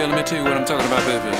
Yeah, let me tell you what I'm talking about, baby.